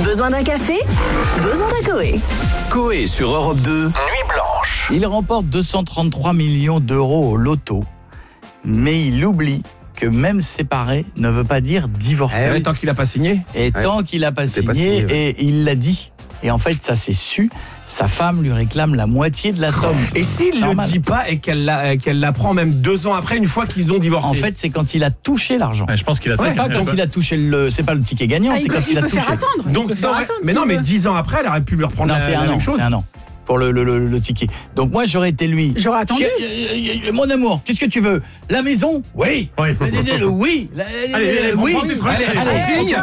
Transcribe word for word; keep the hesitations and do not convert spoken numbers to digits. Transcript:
Besoin d'un café? Besoin d'un Coé. Coé sur Europe deux, Nuit Blanche. Il remporte deux cent trente-trois millions d'euros au loto, mais il oublie que même séparé ne veut pas dire divorcé. Eh oui, tant qu'il n'a pas signé. Et tant qu'il n'a pas C'était signé, pas signé, ouais. et il l'a dit. Et en fait, ça s'est su. Sa femme lui réclame la moitié de la somme. Et s'il ne le Normal. dit pas et qu'elle la, qu'elle l'apprend même deux ans après, une fois qu'ils ont divorcé. En fait, c'est quand il a touché l'argent. Ouais, je pense qu'il a C'est ça. pas quand il a touché le, c'est pas le ticket gagnant, Ah, c'est il peut, quand il il a peut touché. faire attendre. Il Donc, peut faire non, attendre mais s'il non, mais veut. dix ans après, elle aurait pu lui reprendre Non, la, c'est la un même an, chose. c'est un an pour le, le, le, le ticket. Donc moi, j'aurais été lui. J'aurais attendu. Chérie, euh, euh, mon amour, qu'est-ce que tu veux? La maison? Oui. Oui. Oui. La- Allez, allez, oui. prends tes trucs, Allez, allez, allez, on signe.